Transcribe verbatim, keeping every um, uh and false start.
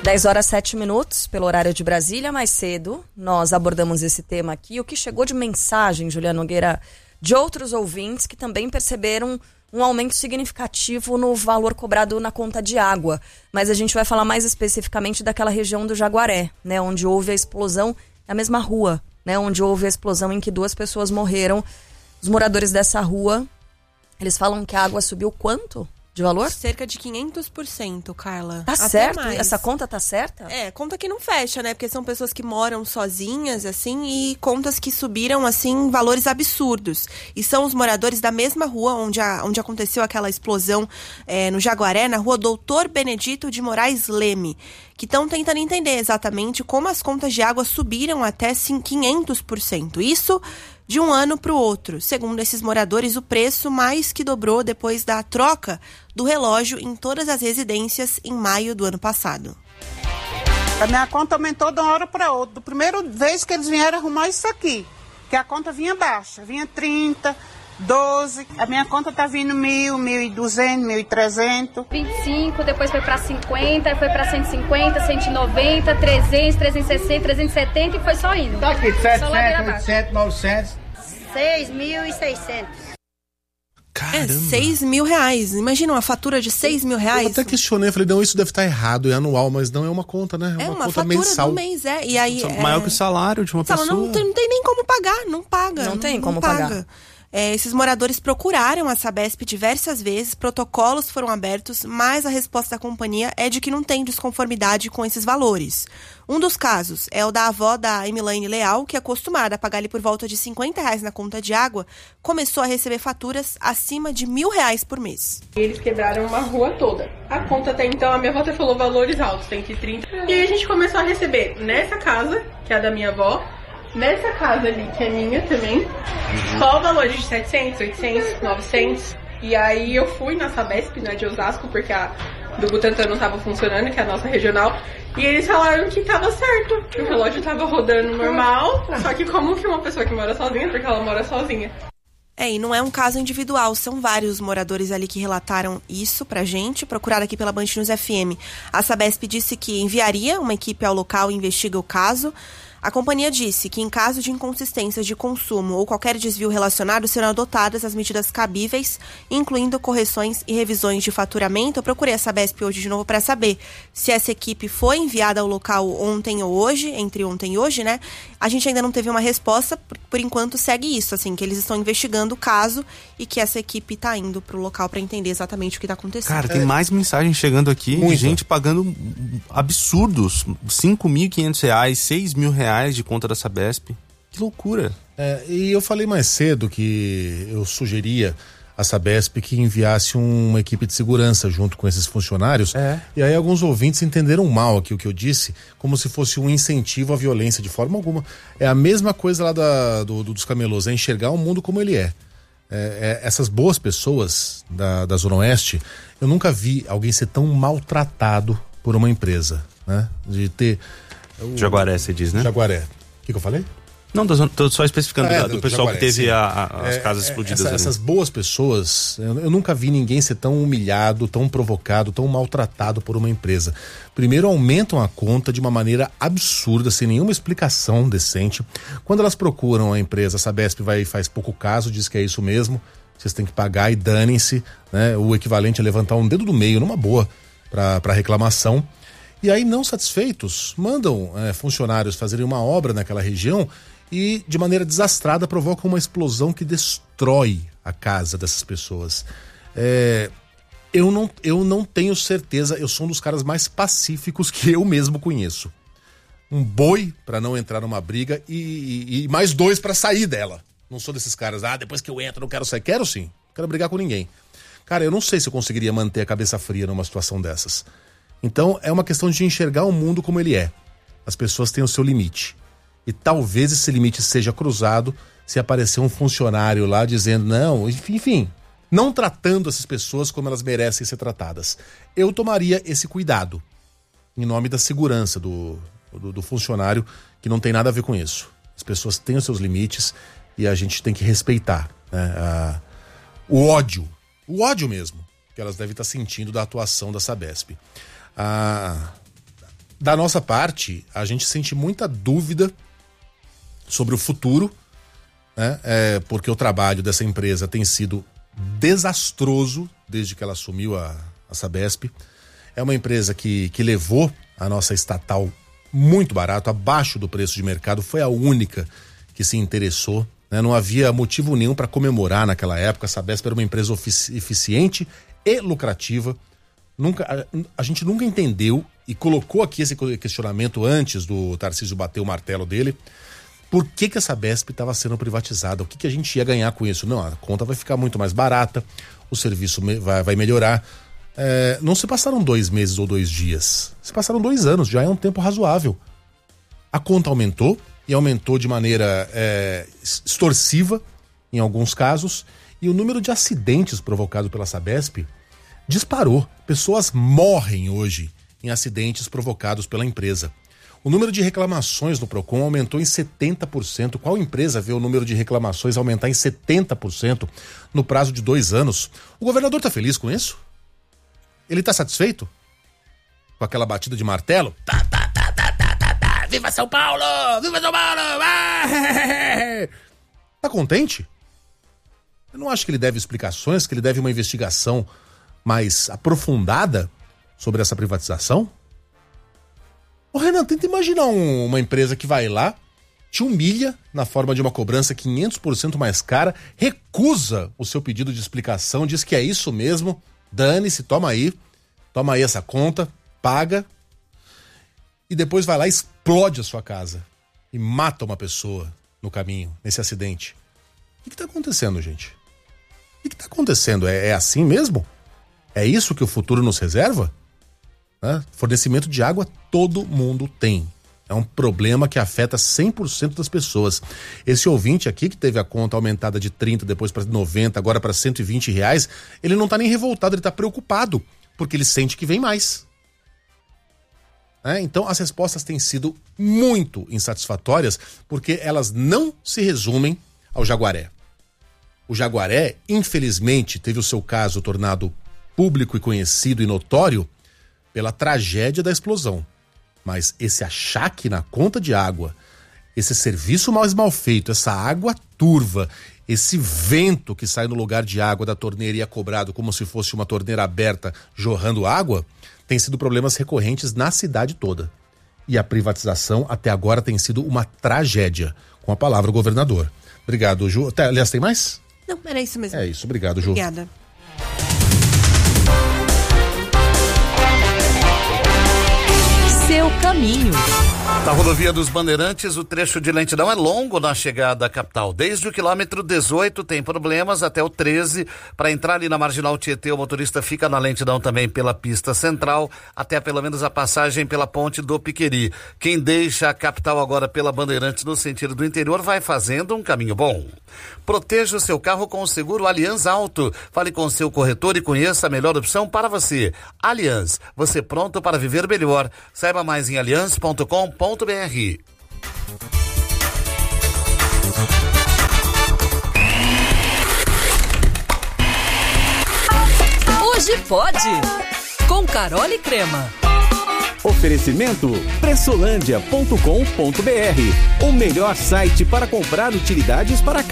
dez horas e sete minutos, pelo horário de Brasília. Mais cedo, nós abordamos esse tema aqui. O que chegou de mensagem, Juliana Nogueira, de outros ouvintes que também perceberam um aumento significativo no valor cobrado na conta de água. Mas a gente vai falar mais especificamente daquela região do Jaguaré, né, onde houve a explosão, na mesma rua, né, onde houve a explosão em que duas pessoas morreram. Os moradores dessa rua, eles falam que a água subiu quanto de valor? Cerca de quinhentos por cento, Carla. Tá Até certo? mais. Essa conta tá certa? É, conta que não fecha, né? Porque são pessoas que moram sozinhas, assim, e contas que subiram, assim, valores absurdos. E são os moradores da mesma rua onde, a, onde aconteceu aquela explosão é, no Jaguaré, na rua Doutor Benedito de Moraes Leme, que estão tentando entender exatamente como as contas de água subiram até quinhentos por cento. Isso de um ano para o outro. Segundo esses moradores, o preço mais que dobrou depois da troca do relógio em todas as residências em maio do ano passado. A minha conta aumentou de uma hora para outra. Do primeiro vez que eles vieram arrumar isso aqui, que a conta vinha baixa, vinha trinta, doze. A minha conta tá vindo mil, mil e duzentos, mil e trezentos. vinte e cinco, depois foi para cinquenta, foi para cento e cinquenta, cento e noventa, trezentos, trezentos e sessenta, trezentos e setenta e foi só indo. Tá aqui, setecentos, oitocentos, novecentos. seis mil e seiscentos. É, seis mil reais. Imagina uma fatura de seis mil reais. Eu até questionei, falei, não, isso deve estar errado, é anual, mas não é uma conta, né? É, é uma, uma conta fatura mensal. do mês, é. E aí, é... maior que o salário de uma Fala, pessoa. Não, não tem nem como pagar, não paga. Não, não tem como não pagar. Paga. É, esses moradores procuraram a Sabesp diversas vezes, protocolos foram abertos, mas a resposta da companhia é de que não tem desconformidade com esses valores. Um dos casos é o da avó da Emilaine Leal, que, acostumada a pagar ali por volta de cinquenta reais na conta de água, começou a receber faturas acima de mil reais por mês. Eles quebraram uma rua toda. A conta até então, a minha avó até falou valores altos, cento e trinta. E aí a gente começou a receber nessa casa, que é a da minha avó, nessa casa ali, que é minha também, só valores de setecentos, oitocentos, novecentos. E aí eu fui na Sabesp, na de Osasco, porque a do Butantã não estava funcionando, que é a nossa regional, e eles falaram que estava certo, que o relógio estava rodando normal, só que como que uma pessoa que mora sozinha, porque ela mora sozinha. É, e não é um caso individual, são vários moradores ali que relataram isso pra gente, procurado aqui pela Band News F M. A Sabesp disse que enviaria uma equipe ao local e investiga o caso. A companhia disse que, em caso de inconsistências de consumo ou qualquer desvio relacionado, serão adotadas as medidas cabíveis, incluindo correções e revisões de faturamento. Eu procurei a Sabesp hoje de novo para saber se essa equipe foi enviada ao local ontem ou hoje, entre ontem e hoje, né? A gente ainda não teve uma resposta, por, por enquanto segue isso, assim, que eles estão investigando o caso e que essa equipe está indo para o local para entender exatamente o que está acontecendo. Cara, tem mais mensagens chegando aqui de gente pagando absurdos, cinco mil e quinhentos reais, seis mil reais de conta da Sabesp. Que loucura. É, e eu falei mais cedo que eu sugeria a Sabesp que enviasse uma equipe de segurança junto com esses funcionários. É. E aí alguns ouvintes entenderam mal aqui o que eu disse, como se fosse um incentivo à violência, de forma alguma. É a mesma coisa lá da, do, dos camelôs, é enxergar o mundo como ele é. É, é essas boas pessoas da, da Zona Oeste, eu nunca vi alguém ser tão maltratado por uma empresa, né? De ter... O... Jaguaré, você diz, né? Jaguaré. O que, que eu falei? Não, tô, tô só especificando é, do, do pessoal Jaguaré, que teve a, a, as é, casas explodidas essa, ali. Essas boas pessoas, eu, eu nunca vi ninguém ser tão humilhado, tão provocado, tão maltratado por uma empresa. Primeiro, aumentam a conta de uma maneira absurda, sem nenhuma explicação decente. Quando elas procuram a empresa, a Sabesp vai, faz pouco caso, diz que é isso mesmo, vocês têm que pagar e danem-se, né? O equivalente é levantar um dedo do meio, numa boa, para reclamação. E aí, não satisfeitos, mandam é, funcionários fazerem uma obra naquela região e, de maneira desastrada, provocam uma explosão que destrói a casa dessas pessoas. É, eu, não, eu não tenho certeza, eu sou um dos caras mais pacíficos que eu mesmo conheço. Um boi para não entrar numa briga e, e, e mais dois para sair dela. Não sou desses caras, ah, depois que eu entro não quero sair. Quero sim, não quero brigar com ninguém. Cara, eu não sei se eu conseguiria manter a cabeça fria numa situação dessas. Então, é uma questão de enxergar o mundo como ele é. As pessoas têm o seu limite. E talvez esse limite seja cruzado se aparecer um funcionário lá dizendo, não, enfim, enfim, não tratando essas pessoas como elas merecem ser tratadas. Eu tomaria esse cuidado, em nome da segurança do, do, do funcionário, que não tem nada a ver com isso. As pessoas têm os seus limites e a gente tem que respeitar, né, a, o ódio, o ódio mesmo, que elas devem estar sentindo da atuação da Sabesp. A, da nossa parte, a gente sente muita dúvida sobre o futuro, né? É, porque o trabalho dessa empresa tem sido desastroso desde que ela assumiu a, a Sabesp. É uma empresa que, que levou a nossa estatal muito barato, abaixo do preço de mercado, foi a única que se interessou, né? Não havia motivo nenhum para comemorar naquela época. A Sabesp era uma empresa eficiente e lucrativa. Nunca, a, a gente nunca entendeu e colocou aqui esse questionamento antes do Tarcísio bater o martelo dele. Por que que a Sabesp estava sendo privatizada? O que que a gente ia ganhar com isso? Não, a conta vai ficar muito mais barata, o serviço me, vai, vai melhorar. É, não se passaram dois meses ou dois dias. Se passaram dois anos, já é um tempo razoável. A conta aumentou, e aumentou de maneira é, extorsiva, em alguns casos, e o número de acidentes provocados pela Sabesp disparou. Pessoas morrem hoje em acidentes provocados pela empresa. O número de reclamações no Procon aumentou em setenta por cento. Qual empresa vê o número de reclamações aumentar em setenta por cento no prazo de dois anos? O governador está feliz com isso? Ele está satisfeito? Com aquela batida de martelo? Tá, tá, tá, tá, tá, tá, tá. Viva São Paulo! Viva São Paulo! Ah! Tá contente? Eu não acho que ele deve explicações, que ele deve uma investigação mais aprofundada sobre essa privatização? Ô Renan, tenta imaginar um, uma empresa que vai lá, te humilha na forma de uma cobrança quinhentos por cento mais cara, recusa o seu pedido de explicação, diz que é isso mesmo, dane-se, toma aí, toma aí essa conta, paga, e depois vai lá e explode a sua casa e mata uma pessoa no caminho, nesse acidente. O que está acontecendo, gente? O que está acontecendo? É, é assim mesmo? É isso que o futuro nos reserva? Né? Fornecimento de água todo mundo tem. É um problema que afeta cem por cento das pessoas. Esse ouvinte aqui que teve a conta aumentada de trinta, depois para noventa, agora para cento e vinte reais, ele não está nem revoltado, ele está preocupado, porque ele sente que vem mais. É, então as respostas têm sido muito insatisfatórias, porque elas não se resumem ao Jaguaré. O Jaguaré, infelizmente, teve o seu caso tornado público e conhecido e notório pela tragédia da explosão. Mas esse achaque na conta de água, esse serviço mais mal feito, essa água turva, esse vento que sai no lugar de água da torneira e é cobrado como se fosse uma torneira aberta jorrando água, tem sido problemas recorrentes na cidade toda. E a privatização até agora tem sido uma tragédia. Com a palavra o governador. Obrigado, Ju. Até, aliás, tem mais? Não, era isso mesmo. É isso, obrigado, Ju. Obrigada. Seu caminho. Na rodovia dos Bandeirantes, o trecho de lentidão é longo na chegada à capital. Desde o quilômetro dezoito tem problemas até o treze. Para entrar ali na Marginal Tietê, o motorista fica na lentidão também pela pista central, até pelo menos a passagem pela ponte do Piqueri. Quem deixa a capital agora pela Bandeirantes no sentido do interior vai fazendo um caminho bom. Proteja o seu carro com o seguro Allianz Auto. Fale com seu corretor e conheça a melhor opção para você. Allianz, você pronto para viver melhor. Saiba mais em allianz ponto com ponto br. Hoje pode, com Carol e Crema. Oferecimento pressolândia ponto com ponto br, o melhor site para comprar utilidades para